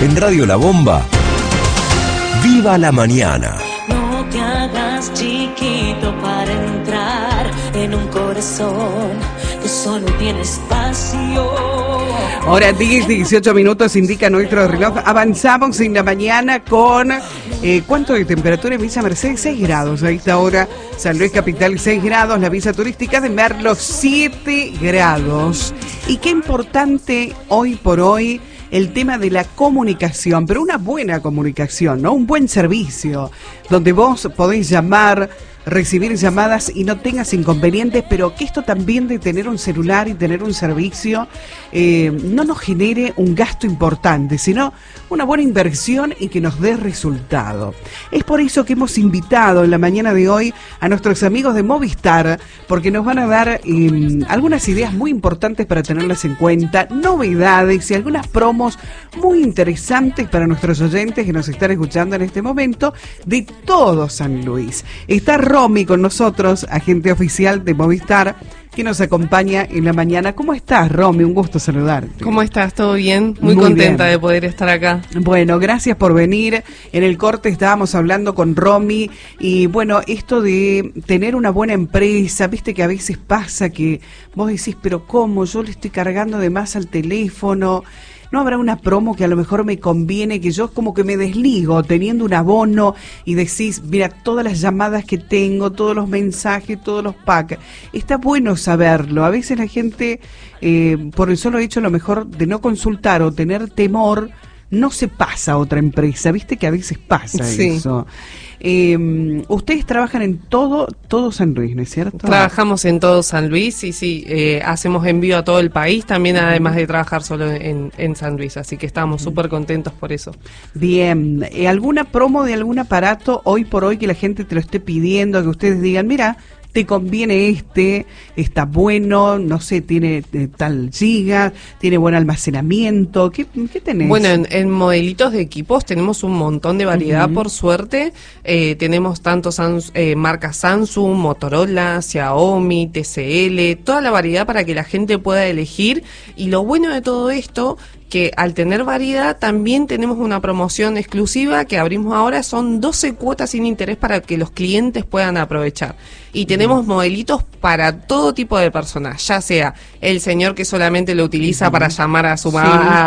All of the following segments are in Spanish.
En Radio La Bomba, ¡viva la mañana! No te hagas chiquito para entrar en un corazón que solo tiene espacio. Hora 10, 18 minutos indica nuestro reloj. Avanzamos en la mañana con... ¿cuánto de temperatura en Villa Mercedes? 6 grados. A esta hora, San Luis Capital 6 grados. La visa turística de Merlo 7 grados. Y qué importante hoy por hoy el tema de la comunicación, pero una buena comunicación, ¿no? Un buen servicio, donde vos podéis llamar, recibir llamadas y no tengas inconvenientes, pero que esto también de tener un celular y tener un servicio no nos genere un gasto importante, sino una buena inversión y que nos dé resultado. Es por eso que hemos invitado en la mañana de hoy a nuestros amigos de Movistar, porque nos van a dar algunas ideas muy importantes para tenerlas en cuenta, novedades y algunas promos muy interesantes para nuestros oyentes que nos están escuchando en este momento de todo San Luis. Está Romy con nosotros, agente oficial de Movistar, que nos acompaña en la mañana. ¿Cómo estás, Romy? Un gusto saludarte. ¿Cómo estás? ¿Todo bien? Muy contenta de poder estar acá. Bueno, gracias por venir. En el corte estábamos hablando con Romy y bueno, esto de tener una buena empresa, viste que a veces pasa que vos decís, pero ¿cómo? Yo le estoy cargando de más al teléfono. ¿No habrá una promo que a lo mejor me conviene, que yo como que me desligo teniendo un abono y decís, mira, todas las llamadas que tengo, todos los mensajes, todos los packs? Está bueno saberlo. A veces la gente, por el solo hecho a lo mejor de no consultar o tener temor, no se pasa a otra empresa. Viste que a veces pasa eso. Ustedes trabajan en todo San Luis, ¿no es cierto? Trabajamos en todo San Luis y sí, hacemos envío a todo el país también, además de trabajar solo en San Luis, así que estamos súper contentos por eso. Bien, ¿alguna promo de algún aparato hoy por hoy que la gente te lo esté pidiendo, que ustedes digan, mira, te conviene está bueno, no sé, tiene tal giga, tiene buen almacenamiento, ¿qué tenés? Bueno, en modelitos de equipos tenemos un montón de variedad, por suerte. Tenemos tanto marcas Samsung, Motorola, Xiaomi, TCL, toda la variedad para que la gente pueda elegir. Y lo bueno de todo esto, que al tener variedad también tenemos una promoción exclusiva que abrimos ahora, son 12 cuotas sin interés para que los clientes puedan aprovechar. Y tenemos modelitos para todo tipo de personas, ya sea el señor que solamente lo utiliza para llamar a su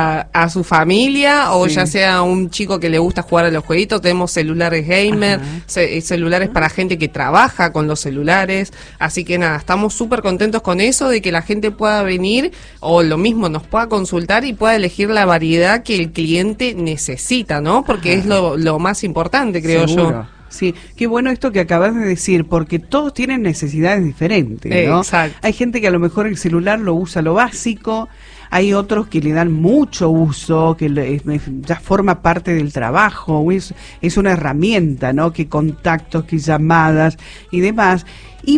a su familia, o ya sea un chico que le gusta jugar a los jueguitos. Tenemos celulares gamer, celulares para gente que trabaja con los celulares, así que nada, estamos súper contentos con eso, de que la gente pueda venir, o lo mismo, nos pueda consultar y pueda elegir la variedad que el cliente necesita, ¿no? Porque es lo más importante, creo yo. Sí, qué bueno esto que acabas de decir, porque todos tienen necesidades diferentes, ¿no? Exacto. Hay gente que a lo mejor el celular lo usa lo básico, hay otros que le dan mucho uso, que ya forma parte del trabajo, es una herramienta, ¿no? Que contactos, que llamadas y demás. Y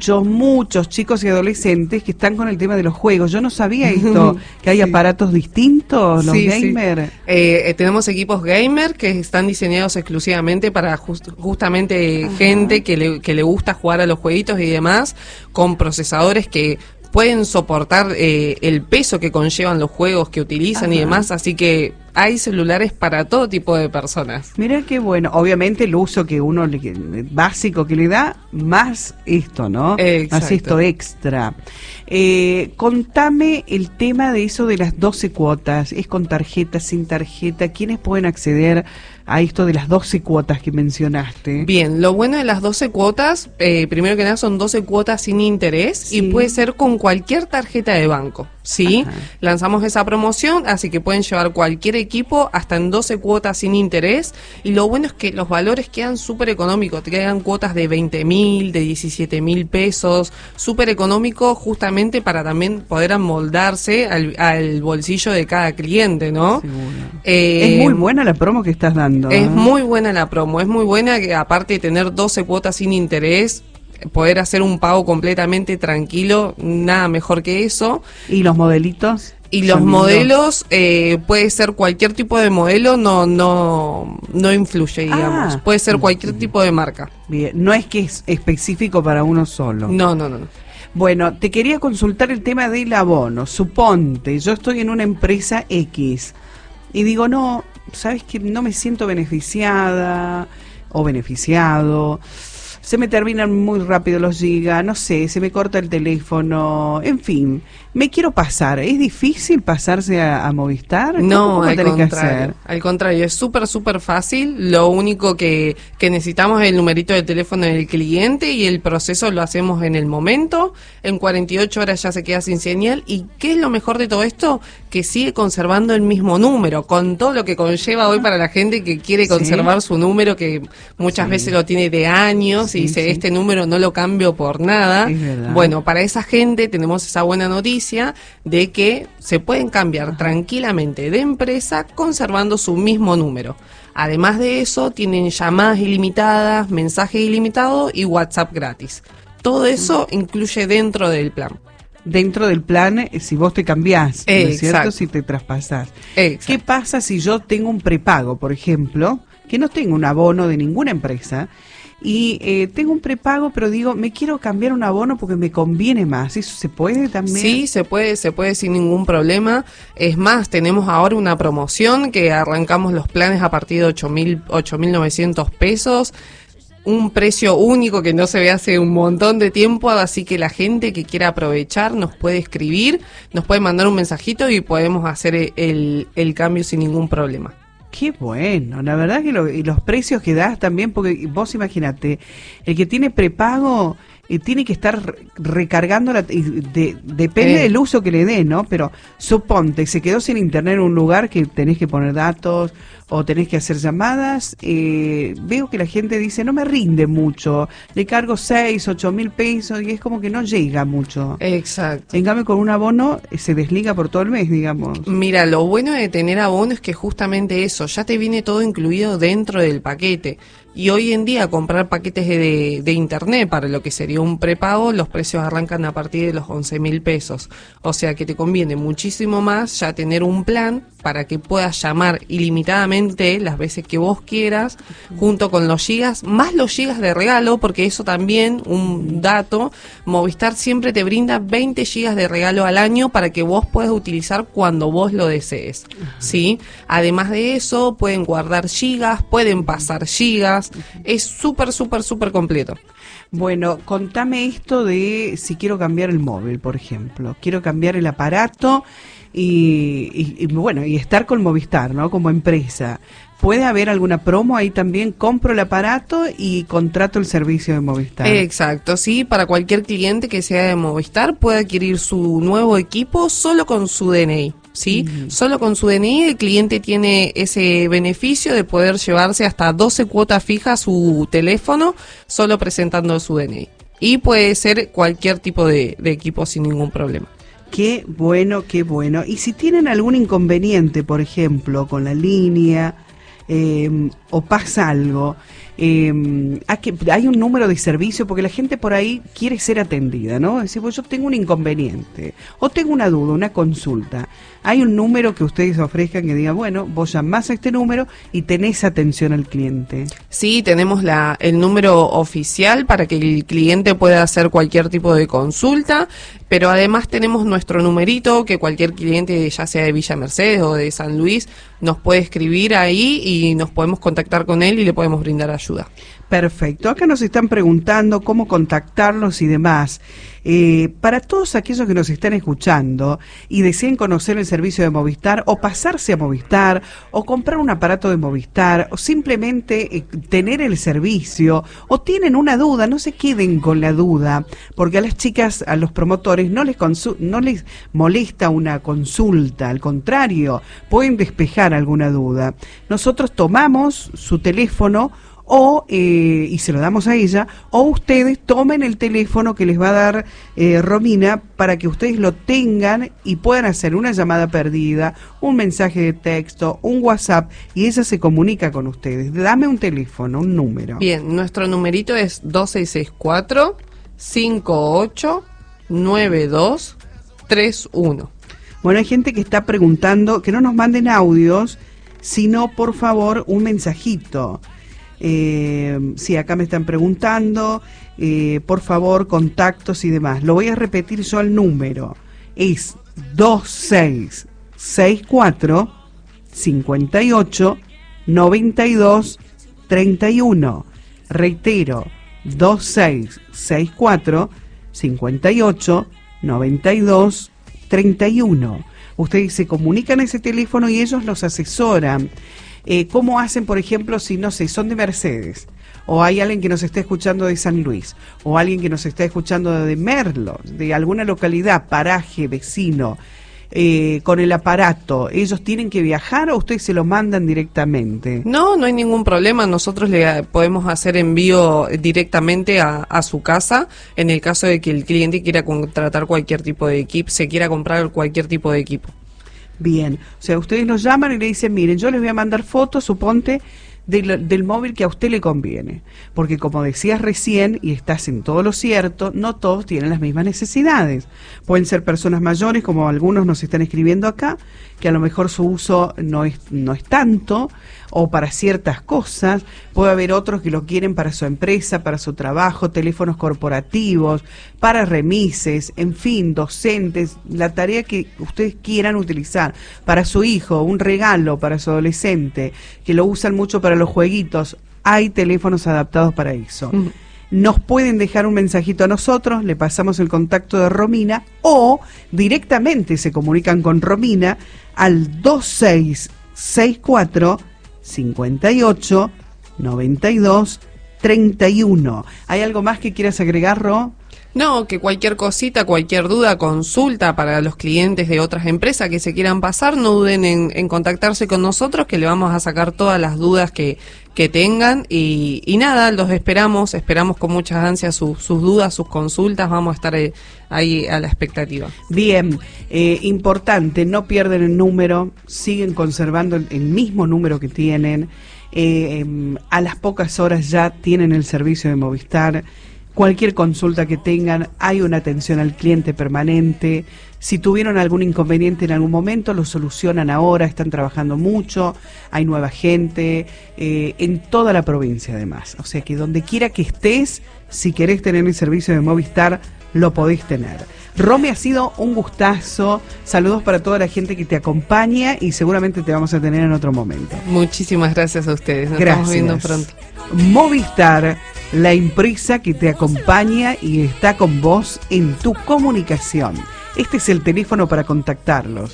muchos chicos y adolescentes que están con el tema de los juegos. Yo no sabía esto, que hay aparatos distintos, los gamer. Tenemos equipos gamer que están diseñados exclusivamente para justamente gente que le gusta jugar a los jueguitos y demás, con procesadores que pueden soportar el peso que conllevan los juegos que utilizan y demás, así que hay celulares para todo tipo de personas. Mira qué bueno, obviamente el uso que uno básico que le da, más esto, ¿no? Más esto extra. Contame el tema de eso de las 12 cuotas, ¿es con tarjeta, sin tarjeta? ¿Quiénes pueden acceder a esto de las 12 cuotas que mencionaste? Bien, lo bueno de las 12 cuotas, primero que nada son 12 cuotas sin interés y puede ser con cualquier tarjeta de banco, ¿sí? Lanzamos esa promoción, así que pueden llevar cualquier equipo hasta en 12 cuotas sin interés, y lo bueno es que los valores quedan súper económicos, te quedan cuotas de 20.000, de 17.000 pesos, súper económico, justamente para también poder amoldarse al bolsillo de cada cliente, ¿no? Es muy buena la promo que estás dando. Es muy buena la promo, es muy buena, que aparte de tener 12 cuotas sin interés, poder hacer un pago completamente tranquilo, nada mejor que eso. ¿Y los modelitos? Y los modelos, puede ser cualquier tipo de modelo, no influye, digamos. Puede ser cualquier tipo de marca. Bien, no es que es específico para uno solo. No. Bueno, te quería consultar el tema del abono. Suponte, yo estoy en una empresa X y digo, no, ¿sabes qué? No me siento beneficiada o beneficiado. Se me terminan muy rápido los gigas, no sé, se me corta el teléfono, en fin, me quiero pasar. ¿Es difícil pasarse a Movistar? No, al tenés que hacer? contrario, es súper fácil. Lo único que necesitamos es el numerito de teléfono del cliente y el proceso lo hacemos en el momento. En 48 horas ya se queda sin señal. ¿Y qué es lo mejor de todo esto? Que sigue conservando el mismo número, con todo lo que conlleva hoy para la gente que quiere conservar su número, que muchas veces lo tiene de años y dice, este número no lo cambio por nada. Bueno, para esa gente tenemos esa buena noticia de que se pueden cambiar tranquilamente de empresa conservando su mismo número. Además de eso, tienen llamadas ilimitadas, mensajes ilimitados y WhatsApp gratis. Todo eso incluye dentro del plan. Dentro del plan, si vos te cambiás, ¿no es cierto? Si te traspasás. ¿Qué pasa si yo tengo un prepago, por ejemplo, que no tengo un abono de ninguna empresa, y tengo un prepago, pero digo, me quiero cambiar un abono porque me conviene más? ¿Eso se puede también? Sí, se puede sin ningún problema. Es más, tenemos ahora una promoción que arrancamos los planes a partir de 8.900 pesos. Un precio único que no se ve hace un montón de tiempo, así que la gente que quiera aprovechar nos puede escribir, nos puede mandar un mensajito y podemos hacer el cambio sin ningún problema. Qué bueno, la verdad que y los precios que das también, porque vos imagínate, el que tiene prepago tiene que estar recargando, depende del uso que le dé, ¿no? Pero suponte, se quedó sin internet en un lugar que tenés que poner datos o tenés que hacer llamadas, veo que la gente dice, no me rinde mucho, le cargo 6, 8 mil pesos y es como que no llega mucho. Exacto. En cambio, con un abono se desliga por todo el mes, digamos. Mira, lo bueno de tener abono es que justamente eso, ya te viene todo incluido dentro del paquete. Y hoy en día comprar paquetes de internet para lo que sería un prepago, los precios arrancan a partir de los 11.000 pesos. O sea que te conviene muchísimo más ya tener un plan para que puedas llamar ilimitadamente las veces que vos quieras, junto con los gigas, más los gigas de regalo, porque eso también, un dato, Movistar siempre te brinda 20 gigas de regalo al año para que vos puedas utilizar cuando vos lo desees, ¿sí? Además de eso, pueden guardar gigas, pueden pasar gigas, es súper completo. Bueno, contame esto de si quiero cambiar el móvil, por ejemplo. Quiero cambiar el aparato y bueno, y estar con Movistar, ¿no? Como empresa. ¿Puede haber alguna promo ahí también? Compro el aparato y contrato el servicio de Movistar. Exacto, sí, para cualquier cliente que sea de Movistar puede adquirir su nuevo equipo solo con su DNI. ¿Sí? Solo con su DNI el cliente tiene ese beneficio de poder llevarse hasta 12 cuotas fijas a su teléfono solo presentando su DNI. Y puede ser cualquier tipo de equipo sin ningún problema. Qué bueno, qué bueno. Y si tienen algún inconveniente, por ejemplo, con la línea o pasa algo, hay un número de servicio, porque la gente por ahí quiere ser atendida, ¿no? Decir, pues yo tengo un inconveniente o tengo una duda, una consulta. Hay un número que ustedes ofrezcan que diga, bueno, vos llamás a este número y tenés atención al cliente. Sí, tenemos el número oficial para que el cliente pueda hacer cualquier tipo de consulta, pero además tenemos nuestro numerito que cualquier cliente, ya sea de Villa Mercedes o de San Luis, nos puede escribir ahí y nos podemos contactar con él y le podemos brindar ayuda. Perfecto. Acá nos están preguntando cómo contactarlos y demás. Para todos aquellos que nos están escuchando y deseen conocer el servicio de Movistar o pasarse a Movistar o comprar un aparato de Movistar o simplemente tener el servicio o tienen una duda, no se queden con la duda, porque a las chicas, a los promotores no les molesta una consulta, al contrario, pueden despejar alguna duda. Nosotros tomamos su teléfono y se lo damos a ella, o ustedes tomen el teléfono que les va a dar Romina para que ustedes lo tengan y puedan hacer una llamada perdida, un mensaje de texto, un WhatsApp, y ella se comunica con ustedes. Dame un teléfono, un número. Bien, nuestro numerito es 2664-589231. Bueno, hay gente que está preguntando que no nos manden audios, sino por favor un mensajito. Sí, acá me están preguntando, por favor, contactos y demás. Lo voy a repetir yo el número. Es 2664 58 92 31. Reitero, 2664 58 92 31. Ustedes se comunican a ese teléfono y ellos los asesoran. ¿Cómo hacen, por ejemplo, si, no sé, son de Mercedes? O hay alguien que nos está escuchando de San Luis, o alguien que nos está escuchando de Merlo, de alguna localidad, paraje, vecino, con el aparato. ¿Ellos tienen que viajar o ustedes se lo mandan directamente? No, no hay ningún problema. Nosotros le podemos hacer envío directamente a su casa, en el caso de que el cliente quiera contratar cualquier tipo de equipo, se quiera comprar cualquier tipo de equipo. Bien, o sea, ustedes los llaman y le dicen, miren, yo les voy a mandar fotos, suponte, del móvil que a usted le conviene, porque como decías recién, y estás en todo lo cierto, no todos tienen las mismas necesidades. Pueden ser personas mayores, como algunos nos están escribiendo acá, que a lo mejor su uso no es tanto, o para ciertas cosas. Puede haber otros que lo quieren para su empresa, para su trabajo, teléfonos corporativos, para remises, en fin, docentes, la tarea que ustedes quieran utilizar, para su hijo, un regalo para su adolescente, que lo usan mucho para los jueguitos. Hay teléfonos adaptados para eso. Nos pueden dejar un mensajito a nosotros, le pasamos el contacto de Romina, o directamente se comunican con Romina al 2664 58 92 31. ¿Hay algo más que quieras agregar, Ro? No, que cualquier cosita, cualquier duda, consulta para los clientes de otras empresas que se quieran pasar, no duden en contactarse con nosotros, que le vamos a sacar todas las dudas que tengan, y nada, los esperamos con muchas ansias sus dudas, sus consultas, vamos a estar ahí a la expectativa. Bien, importante, no pierden el número, siguen conservando el mismo número que tienen, a las pocas horas ya tienen el servicio de Movistar. Cualquier consulta que tengan, hay una atención al cliente permanente. Si tuvieron algún inconveniente en algún momento, lo solucionan ahora, están trabajando mucho, hay nueva gente, en toda la provincia además. O sea que donde quiera que estés, si querés tener el servicio de Movistar, lo podés tener. Romy, ha sido un gustazo. Saludos para toda la gente que te acompaña y seguramente te vamos a tener en otro momento. Muchísimas gracias a ustedes. Nos Gracias. estamos viendo pronto. Movistar, la empresa que te acompaña y está con vos en tu comunicación. Este es el teléfono para contactarlos: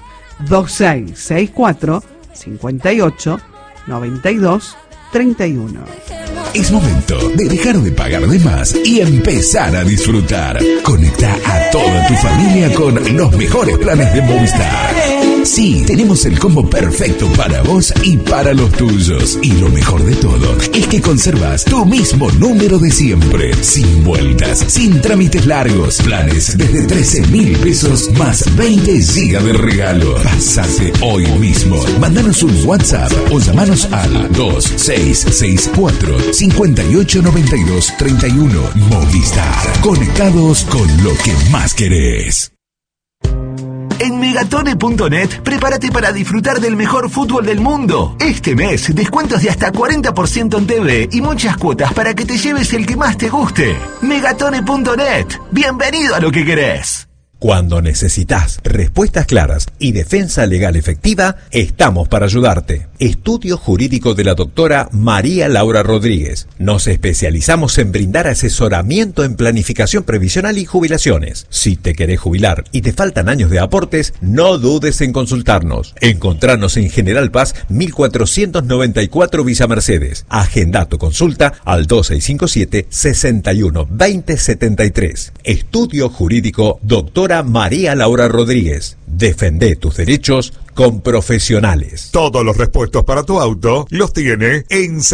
2664 58 92 31. Es momento de dejar de pagar de más y empezar a disfrutar. Conecta a toda tu familia con los mejores planes de Movistar. Sí, tenemos el combo perfecto para vos y para los tuyos. Y lo mejor de todo es que conservas tu mismo número de siempre, sin vueltas, sin trámites largos. Planes desde 13.000 pesos más 20 GB de regalo. Pásate hoy mismo. Mándanos un WhatsApp o llamanos al 2664 58 92 31. Movistar. Conectados con lo que más querés. En Megatone.net, prepárate para disfrutar del mejor fútbol del mundo. Este mes, descuentos de hasta 40% en TV y muchas cuotas para que te lleves el que más te guste. Megatone.net. Bienvenido a lo que querés. Cuando necesitas respuestas claras y defensa legal efectiva, estamos para ayudarte. Estudio Jurídico de la doctora María Laura Rodríguez. Nos especializamos en brindar asesoramiento en planificación previsional y jubilaciones. Si te querés jubilar y te faltan años de aportes, no dudes en consultarnos. Encontrarnos en General Paz 1494 Villa Mercedes. Agenda tu consulta al 2657 61 20 73. Estudio Jurídico doctora María Laura Rodríguez. Defende tus derechos con profesionales. Todos los repuestos para tu auto los tiene en